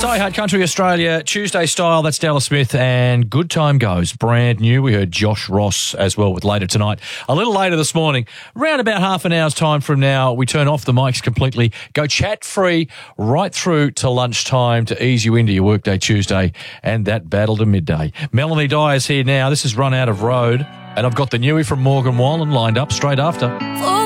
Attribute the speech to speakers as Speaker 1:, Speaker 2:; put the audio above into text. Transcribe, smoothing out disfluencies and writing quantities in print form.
Speaker 1: Die Hard Country Australia, Tuesday style. That's Della Smith and Good Time Goes. Brand new. We heard Josh Ross as well with Later Tonight. A little later this morning, around about half an hour's time from now, we turn off the mics completely, go chat-free right through to lunchtime to ease you into your workday Tuesday and that battle to midday. Melanie Dyer's here now. This is Run Out of Road. And I've got the newie from Morgan Wallen lined up straight after.